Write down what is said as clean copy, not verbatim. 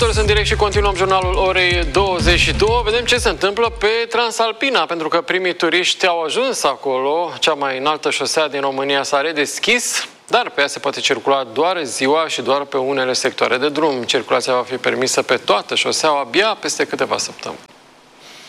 În direct și continuăm jurnalul orei 22. Vedem ce se întâmplă pe Transalpina, pentru că primii turiști au ajuns acolo. Cea mai înaltă șosea din România s-a redeschis, dar pe ea se poate circula doar ziua și doar pe unele sectoare de drum. Circulația va fi permisă pe toată șoseaua abia peste câteva săptămâni.